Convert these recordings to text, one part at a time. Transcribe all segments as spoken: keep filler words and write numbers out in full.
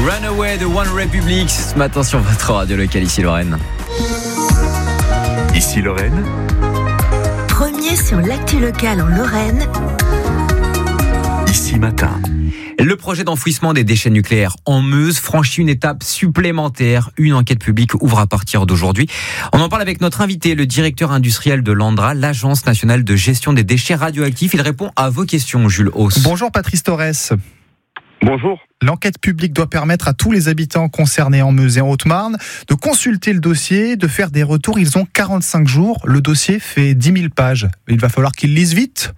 Runaway de One Republic ce matin sur votre radio locale, ici Lorraine. Ici Lorraine. Premier sur l'actu locale en Lorraine. Ici Matin. Le projet d'enfouissement des déchets nucléaires en Meuse franchit une étape supplémentaire. Une enquête publique ouvre à partir d'aujourd'hui. On en parle avec notre invité, le directeur industriel de l'ANDRA, l'Agence nationale de gestion des déchets radioactifs. Il répond à vos questions, Jules Hauss. Bonjour Patrice Torres. Bonjour. L'enquête publique doit permettre à tous les habitants concernés en Meuse et en Haute-Marne de consulter le dossier, de faire des retours. Ils ont quarante-cinq jours. Le dossier fait dix mille pages. Il va falloir qu'ils lisent vite.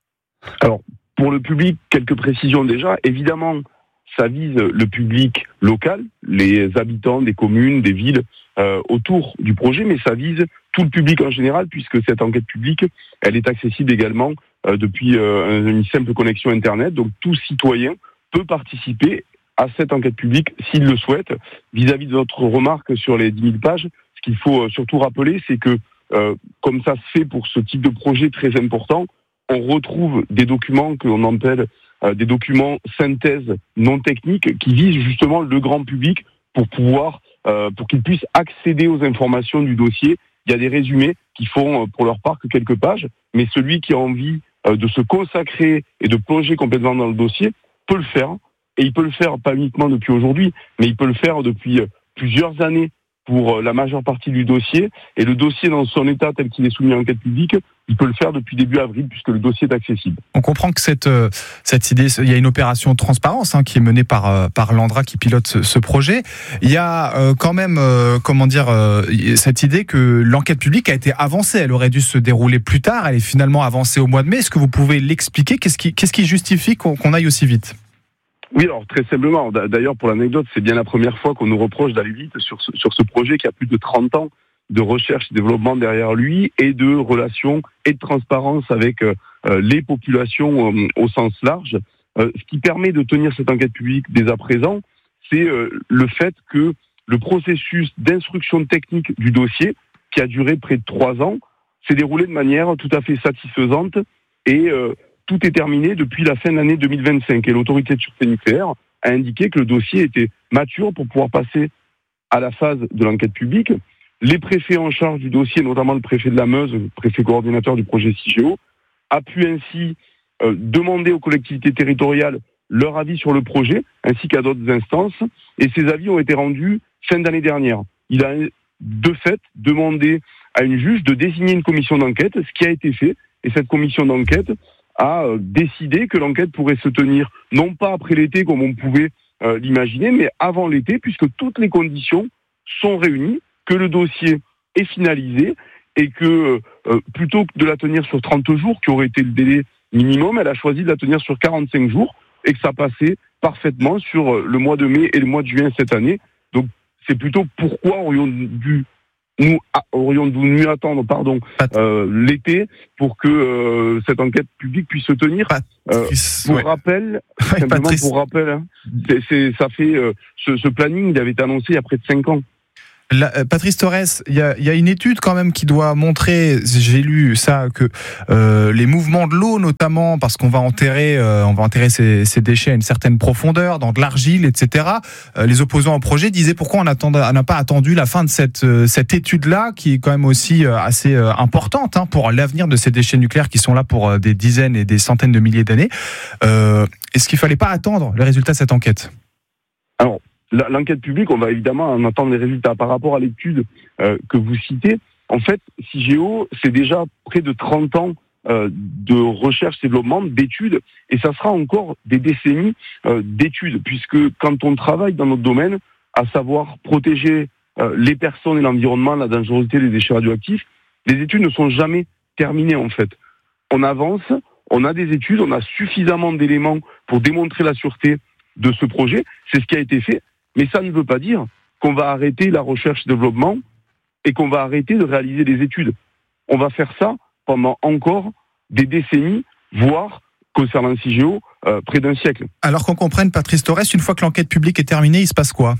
Alors, pour le public, quelques précisions déjà. Évidemment, ça vise le public local, les habitants des communes, des villes euh, autour du projet, mais ça vise tout le public en général, puisque cette enquête publique, elle est accessible également euh, depuis euh, une simple connexion Internet. Donc, tout citoyen peut participer à cette enquête publique s'il le souhaite. Vis-à-vis de votre remarque sur les dix mille pages, ce qu'il faut surtout rappeler, c'est que, euh, comme ça se fait pour ce type de projet très important, on retrouve des documents que l'on appelle euh, des documents synthèse non techniques qui visent justement le grand public pour pouvoir, euh, pour qu'il puisse accéder aux informations du dossier. Il y a des résumés qui font euh, pour leur part que quelques pages, mais celui qui a envie euh, de se consacrer et de plonger complètement dans le dossier peut le faire. Et il peut le faire pas uniquement depuis aujourd'hui, mais il peut le faire depuis euh, plusieurs années pour la majeure partie du dossier. Et le dossier dans son état tel qu'il est soumis à enquête publique, il peut le faire depuis début avril puisque le dossier est accessible. On comprend que cette, euh, cette idée, il y a une opération de transparence hein, qui est menée par, euh, par l'ANDRA qui pilote ce, ce projet. Il y a euh, quand même, euh, comment dire, euh, cette idée que l'enquête publique a été avancée. Elle aurait dû se dérouler plus tard. Elle est finalement avancée au mois de mai. Est-ce que vous pouvez l'expliquer ? Qu'est-ce qui, qu'est-ce qui justifie qu'on, qu'on aille aussi vite ? Oui, alors très simplement. D'ailleurs, pour l'anecdote, c'est bien la première fois qu'on nous reproche d'aller vite sur ce, sur ce projet qui a plus de trente ans de recherche et développement derrière lui et de relations et de transparence avec euh, les populations euh, au sens large. Euh, ce qui permet de tenir cette enquête publique dès à présent, c'est euh, le fait que le processus d'instruction technique du dossier, qui a duré près de trois ans, s'est déroulé de manière tout à fait satisfaisante et euh, tout est terminé depuis la fin de l'année deux mille vingt-cinq. Et l'autorité de sûreté nucléaire a indiqué que le dossier était mature pour pouvoir passer à la phase de l'enquête publique. Les préfets en charge du dossier, notamment le préfet de la Meuse, le préfet coordinateur du projet CIGEO, a pu ainsi euh, demander aux collectivités territoriales leur avis sur le projet, ainsi qu'à d'autres instances. Et ces avis ont été rendus fin d'année dernière. Il a de fait demandé à une juge de désigner une commission d'enquête, ce qui a été fait. Et cette commission d'enquête a décidé que l'enquête pourrait se tenir, non pas après l'été comme on pouvait euh, l'imaginer, mais avant l'été, puisque toutes les conditions sont réunies, que le dossier est finalisé et que euh, plutôt que de la tenir sur trente jours, qui aurait été le délai minimum, elle a choisi de la tenir sur quarante-cinq jours et que ça passait parfaitement sur le mois de mai et le mois de juin cette année. Donc c'est plutôt pourquoi aurions-nous dû Nous aurions-nous mieux attendre, pardon, euh, l'été pour que euh, cette enquête publique puisse se tenir. Patrice, euh, pour ouais. rappel, Ouais, simplement Patrice. pour rappel, hein, c'est, c'est, ça fait euh, ce, ce planning, il avait été annoncé il y a près de cinq ans. La, euh, Patrice Torres, il y a, y a une étude quand même qui doit montrer, j'ai lu ça, que euh, les mouvements de l'eau notamment, parce qu'on va enterrer, euh, on va enterrer ces, ces déchets à une certaine profondeur, dans de l'argile, et cetera. Euh, les opposants au projet disaient pourquoi on n'a pas attendu la fin de cette, euh, cette étude-là, qui est quand même aussi euh, assez euh, importante hein, pour l'avenir de ces déchets nucléaires qui sont là pour euh, des dizaines et des centaines de milliers d'années. Euh, est-ce qu'il fallait pas attendre le résultat de cette enquête ? Alors, l'enquête publique, on va évidemment en attendre les résultats. Par rapport à l'étude euh, que vous citez, en fait, CIGEO, c'est déjà près de trente ans euh, de recherche-développement, d'études, et ça sera encore des décennies euh, d'études, puisque quand on travaille dans notre domaine, à savoir protéger euh, les personnes et l'environnement, la dangerosité des déchets radioactifs, les études ne sont jamais terminées, en fait. On avance, on a des études, on a suffisamment d'éléments pour démontrer la sûreté de ce projet, c'est ce qui a été fait. Mais ça ne veut pas dire qu'on va arrêter la recherche-développement et qu'on va arrêter de réaliser des études. On va faire ça pendant encore des décennies, voire, concernant CIGEO, euh, près d'un siècle. Alors qu'on comprenne, Patrice Torres, une fois que l'enquête publique est terminée, il se passe quoi ?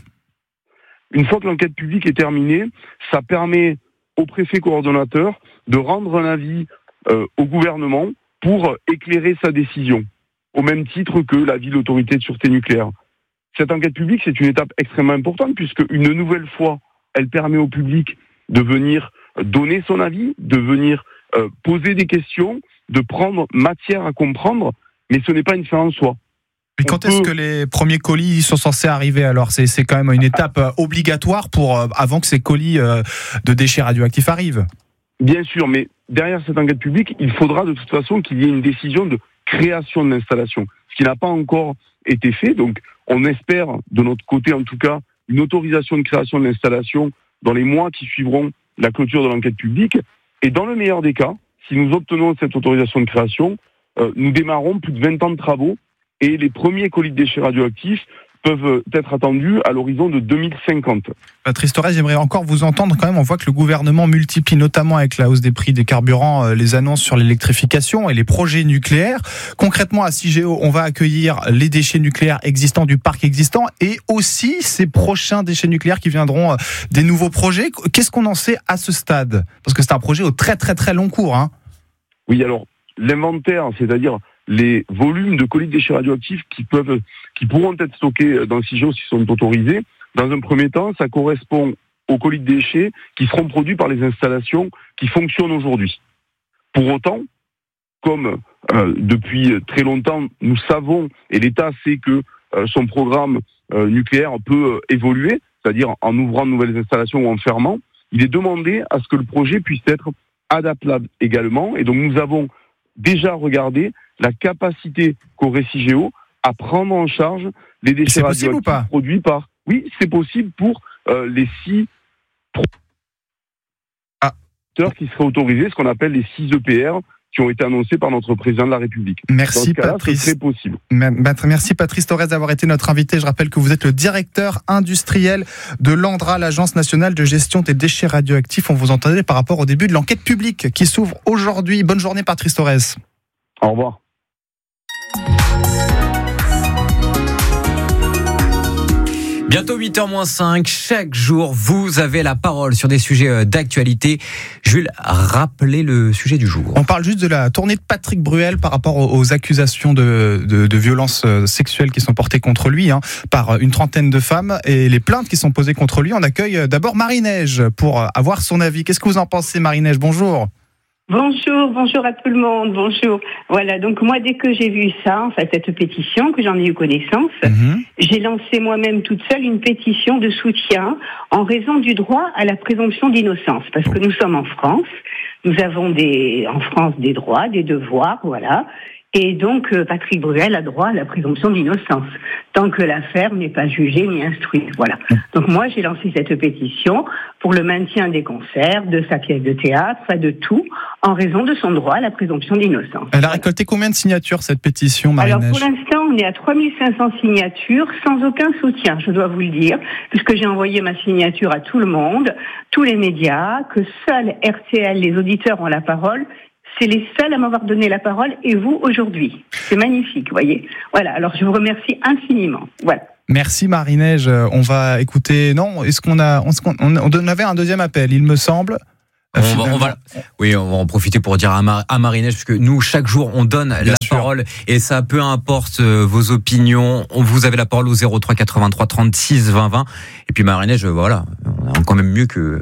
Une fois que l'enquête publique est terminée, ça permet au préfet coordonnateur de rendre un avis euh, au gouvernement pour éclairer sa décision, au même titre que l'avis de l'autorité de sûreté nucléaire. cette enquête publique, c'est une étape extrêmement importante puisque une nouvelle fois, elle permet au public de venir donner son avis, de venir euh, poser des questions, de prendre matière à comprendre, mais ce n'est pas une fin en soi. Et quand est-ce que les premiers colis sont censés arriver alors ? C'est, c'est quand même une étape obligatoire pour, avant que ces colis de déchets radioactifs arrivent. Bien sûr, mais derrière cette enquête publique, il faudra de toute façon qu'il y ait une décision de création de l'installation, ce qui n'a pas encore été fait. Donc on espère, de notre côté en tout cas, une autorisation de création de l'installation dans les mois qui suivront la clôture de l'enquête publique. Et dans le meilleur des cas, si nous obtenons cette autorisation de création, euh, nous démarrons plus de vingt ans de travaux et les premiers colis de déchets radioactifs peuvent être attendus à l'horizon de deux mille cinquante. Patrice Thorez, j'aimerais encore vous entendre quand même. On voit que le gouvernement multiplie, notamment avec la hausse des prix des carburants, les annonces sur l'électrification et les projets nucléaires. Concrètement, à Cigéo, on va accueillir les déchets nucléaires existants du parc existant et aussi ces prochains déchets nucléaires qui viendront des nouveaux projets. Qu'est-ce qu'on en sait à ce stade ? Parce que c'est un projet au très très très long cours. Hein. Oui, alors l'inventaire, c'est-à-dire les volumes de colis de déchets radioactifs qui peuvent, qui pourront être stockés dans le Cigéo s'ils sont autorisés. Dans un premier temps, ça correspond aux colis de déchets qui seront produits par les installations qui fonctionnent aujourd'hui. Pour autant, comme euh, depuis très longtemps, nous savons, et l'État sait que euh, son programme euh, nucléaire peut euh, évoluer, c'est-à-dire en ouvrant de nouvelles installations ou en fermant, il est demandé à ce que le projet puisse être adaptable également. Et donc nous avons déjà regardé la capacité qu'aurait Cigéo à prendre en charge les déchets radioactifs produits par... Oui, c'est possible pour euh, les six ah. qui seraient autorisés, ce qu'on appelle les six E P R, qui ont été annoncés par notre président de la République. Merci Patrice. C'est possible. Merci Patrice Thorez d'avoir été notre invité. Je rappelle que vous êtes le directeur industriel de l'ANDRA, l'Agence nationale de gestion des déchets radioactifs. On vous entendait par rapport au début de l'enquête publique qui s'ouvre aujourd'hui. Bonne journée Patrice Thorez. Au revoir. Bientôt huit heures moins cinq, chaque jour, vous avez la parole sur des sujets d'actualité. Jules, rappelez le sujet du jour. On parle juste de la tournée de Patrick Bruel par rapport aux accusations de, de, de violences sexuelles qui sont portées contre lui hein, par une trentaine de femmes et les plaintes qui sont posées contre lui. On accueille d'abord Marie-Neige pour avoir son avis. Qu'est-ce que vous en pensez, Marie-Neige ? Bonjour. Bonjour, bonjour à tout le monde, bonjour. Voilà, donc moi, dès que j'ai vu ça, enfin cette pétition, que j'en ai eu connaissance, mmh. j'ai lancé moi-même toute seule une pétition de soutien en raison du droit à la présomption d'innocence. Parce que nous sommes en France, nous avons des, en France des droits, des devoirs, voilà. Et donc, Patrick Bruel a droit à la présomption d'innocence, tant que l'affaire n'est pas jugée ni instruite. Voilà. Donc moi, j'ai lancé cette pétition pour le maintien des concerts, de sa pièce de théâtre, de tout, en raison de son droit à la présomption d'innocence. Elle a récolté combien de signatures, cette pétition, Marie-Neige ? Alors, pour l'instant, on est à trois mille cinq cents signatures, sans aucun soutien, je dois vous le dire, puisque j'ai envoyé ma signature à tout le monde, tous les médias, que seul R T L, les auditeurs ont la parole. C'est les seuls à m'avoir donné la parole, et vous, aujourd'hui. C'est magnifique, vous voyez. Voilà, alors je vous remercie infiniment. Voilà. Merci Marie-Neige. On va écouter... Non, est-ce qu'on a... Est-ce qu'on, on avait un deuxième appel, il me semble... On va, on va, oui, on va en profiter pour dire à, Mar- à Marie-Neige, parce que nous, chaque jour, on donne Bien la sûr. parole, et ça, peu importe vos opinions, on, vous avez la parole au zéro trois quatre-vingt-trois trente-six vingt vingt, et puis Marie-Neige, voilà, on a quand même mieux que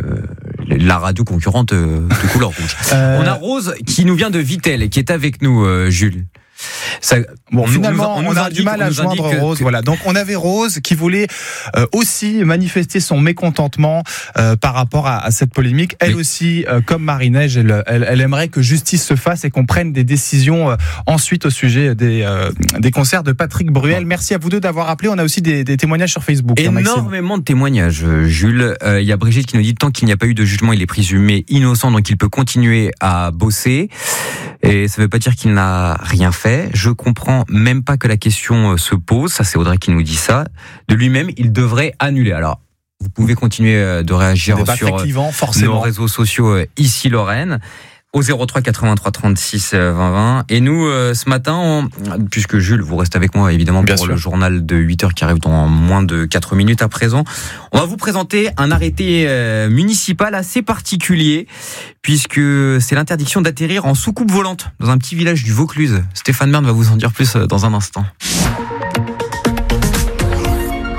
la radio concurrente de couleur rouge. Euh... On a Rose qui nous vient de Vittel, qui est avec nous, euh, Jules. Ça, bon, on finalement, nous, on, on a indique, du mal à joindre que, Rose. Que... Voilà. Donc, on avait Rose qui voulait euh, aussi manifester son mécontentement euh, par rapport à, à cette polémique. Elle Mais... aussi, euh, comme Marie-Neige, elle, elle, elle aimerait que justice se fasse et qu'on prenne des décisions euh, ensuite au sujet des, euh, des concerts de Patrick Bruel. Bon. Merci à vous deux d'avoir appelé. On a aussi des, des témoignages sur Facebook. Énormément hein, de témoignages, Jules. Il euh, y a Brigitte qui nous dit tant qu'il n'y a pas eu de jugement, il est présumé innocent, donc il peut continuer à bosser. Et ça ne veut pas dire qu'il n'a rien fait. Je comprends même pas que la question se pose. Ça, c'est Audrey qui nous dit ça. De lui-même, il devrait annuler. Alors, vous pouvez continuer de réagir sur nos réseaux sociaux ici Lorraine au zéro trois quatre-vingt-trois trente-six vingt vingt. Et nous, euh, ce matin, on, puisque Jules, vous restez avec moi évidemment Bien pour sûr. le journal de huit heures qui arrive dans moins de quatre minutes à présent, on va vous présenter un arrêté euh, municipal assez particulier, puisque c'est l'interdiction d'atterrir en soucoupe volante dans un petit village du Vaucluse. Stéphane Bern va vous en dire plus dans un instant.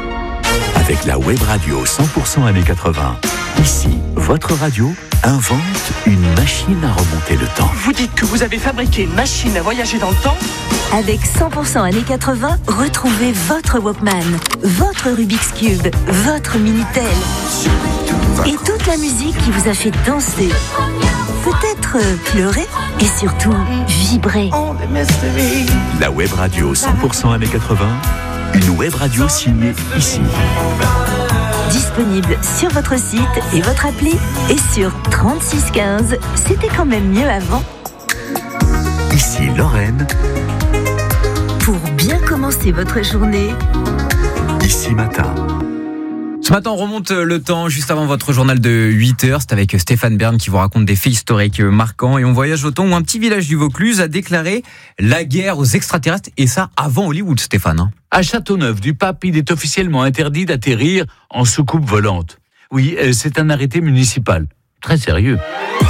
avec la web radio cent pour cent années quatre-vingts. Ici, votre radio invente une machine à remonter le temps. Vous dites que vous avez fabriqué une machine à voyager dans le temps ? Avec cent pour cent années quatre-vingts, retrouvez votre Walkman, votre Rubik's Cube, votre Minitel et toute la musique qui vous a fait danser, peut-être pleurer et surtout vibrer. La web radio cent pour cent années quatre-vingts, une web radio signée ici. Disponible sur votre site et votre appli et sur trente-six quinze. C'était quand même mieux avant. Ici Lorraine. Pour bien commencer votre journée. Ici Matin. Ce matin, on remonte le temps juste avant votre journal de huit heures. C'est avec Stéphane Bern qui vous raconte des faits historiques marquants. Et on voyage au temps où un petit village du Vaucluse a déclaré la guerre aux extraterrestres. Et ça avant Hollywood, Stéphane. À Châteauneuf-du-Pape, il est officiellement interdit d'atterrir en soucoupe volante. Oui, c'est un arrêté municipal. Très sérieux.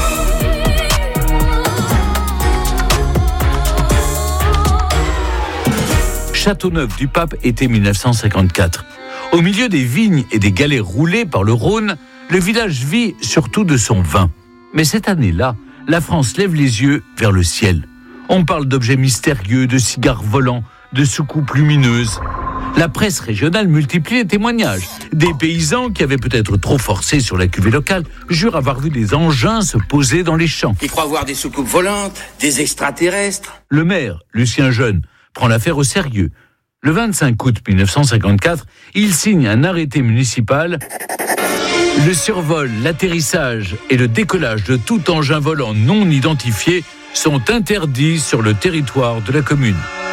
Châteauneuf-du-Pape, été mille neuf cent cinquante-quatre. Au milieu des vignes et des galets roulés par le Rhône, le village vit surtout de son vin. Mais cette année-là, la France lève les yeux vers le ciel. On parle d'objets mystérieux, de cigares volants, de soucoupes lumineuses. La presse régionale multiplie les témoignages. Des paysans qui avaient peut-être trop forcé sur la cuvée locale jurent avoir vu des engins se poser dans les champs. Ils croient voir des soucoupes volantes, des extraterrestres. Le maire, Lucien Jeune, prend l'affaire au sérieux. Le vingt-cinq août mille neuf cent cinquante-quatre, il signe un arrêté municipal. Le survol, l'atterrissage et le décollage de tout engin volant non identifié sont interdits sur le territoire de la commune.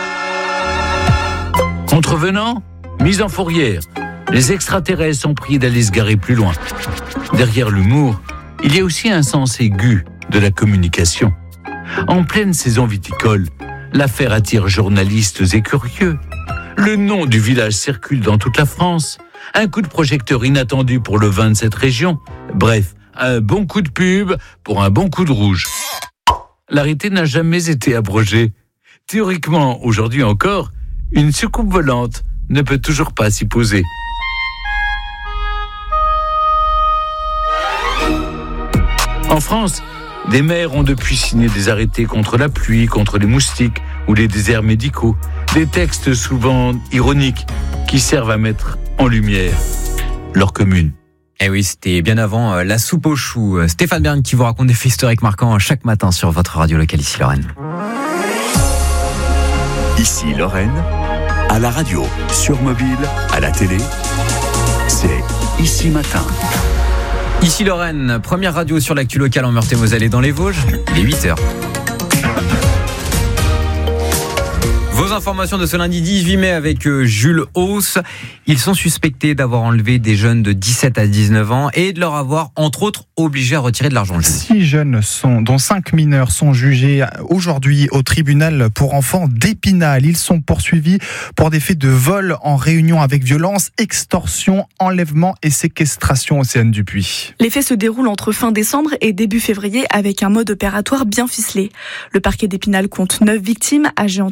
Contrevenants, mise en fourrière. Les extraterrestres sont priés d'aller se garer plus loin. Derrière l'humour, il y a aussi un sens aigu de la communication. En pleine saison viticole, l'affaire attire journalistes et curieux. Le nom du village circule dans toute la France. Un coup de projecteur inattendu pour le vin de cette région. Bref, un bon coup de pub pour un bon coup de rouge. L'arrêté n'a jamais été abrogé. Théoriquement, aujourd'hui encore, une soucoupe volante ne peut toujours pas s'y poser. En France, des maires ont depuis signé des arrêtés contre la pluie, contre les moustiques ou les déserts médicaux. Des textes souvent ironiques qui servent à mettre en lumière leur commune. Eh oui, c'était bien avant la soupe aux choux. Stéphane Bern qui vous raconte des faits historiques marquants chaque matin sur votre radio locale ici Lorraine. Ici Lorraine, à la radio, sur mobile, à la télé, c'est Ici Matin. Ici Lorraine, première radio sur l'actu locale en Meurthe-et-Moselle et dans les Vosges, il est huit heures. Vos informations de ce lundi dix-huit mai avec Jules Hauss. Ils sont suspectés d'avoir enlevé des jeunes de dix-sept à dix-neuf ans et de leur avoir, entre autres, obligé à retirer de l'argent. Six jeunes, sont, dont cinq mineurs, sont jugés aujourd'hui au tribunal pour enfants d'Épinal. Ils sont poursuivis pour des faits de vol en réunion avec violence, extorsion, enlèvement et séquestration. Océane Dupuis. Les faits se déroulent entre fin décembre et début février avec un mode opératoire bien ficelé. Le parquet d'Épinal compte neuf victimes âgées entre